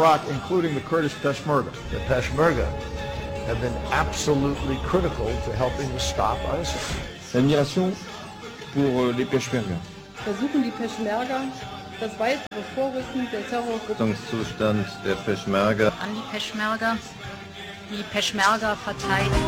Iraq, including the Kurdish Peshmerga. The Peshmerga have been absolutely critical to helping to stop ISIL. L'admiration pour les Peshmerga. Versuchen die Peschmerga das weitere Vorrücken der Terrorgruppe. Zustand der Peschmerga. An die Peschmerga. Die Peschmerga verteidigen.